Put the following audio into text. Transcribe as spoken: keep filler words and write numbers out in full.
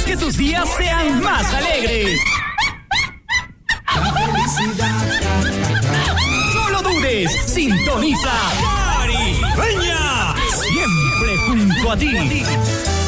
que tus días sean más alegres. No lo dudes, sintoniza Caribeña, siempre junto a ti.